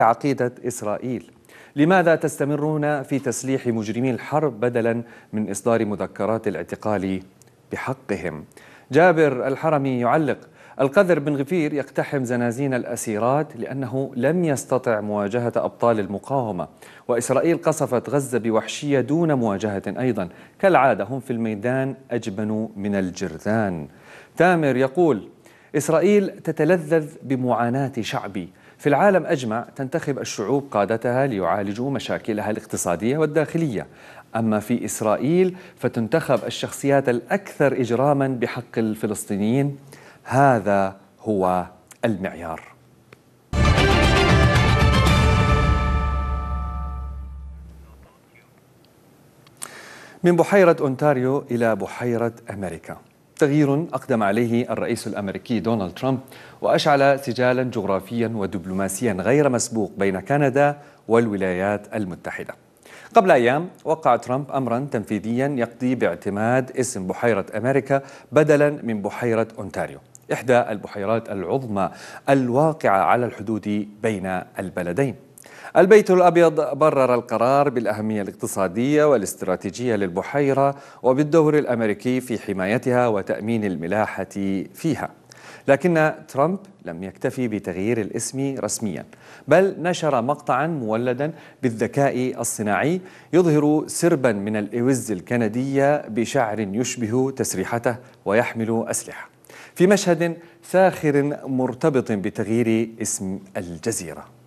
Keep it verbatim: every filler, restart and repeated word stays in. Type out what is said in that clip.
عقيدة إسرائيل. لماذا تستمرون في تسليح مجرمي الحرب بدلا من إصدار مذكرات الاعتقال بحقهم؟ جابر الحرمي يعلق: القذر بن غفير يقتحم زنازين الأسيرات لأنه لم يستطع مواجهة أبطال المقاومة، وإسرائيل قصفت غزة بوحشية دون مواجهة أيضا. كالعادة هم في الميدان أجبن من الجرذان. تامر يقول: إسرائيل تتلذذ بمعاناة شعبي. في العالم أجمع تنتخب الشعوب قادتها ليعالجوا مشاكلها الاقتصادية والداخلية، أما في إسرائيل فتنتخب الشخصيات الأكثر إجراما بحق الفلسطينيين. هذا هو المعيار. من بحيرة أونتاريو إلى بحيرة أمريكا، تغيير أقدم عليه الرئيس الأمريكي دونالد ترامب وأشعل سجالا جغرافيا ودبلوماسيا غير مسبوق بين كندا والولايات المتحدة. قبل أيام وقع ترامب أمرا تنفيذيا يقضي باعتماد اسم بحيرة أمريكا بدلا من بحيرة أونتاريو، إحدى البحيرات العظمى الواقعة على الحدود بين البلدين. البيت الأبيض برر القرار بالأهمية الاقتصادية والاستراتيجية للبحيرة وبالدور الأمريكي في حمايتها وتأمين الملاحة فيها. لكن ترامب لم يكتفي بتغيير الاسم رسميا، بل نشر مقطعا مولدا بالذكاء الصناعي يظهر سربا من الإوز الكندية بشعر يشبه تسريحته ويحمل أسلحة، في مشهد ساخر مرتبط بتغيير اسم الجزيرة.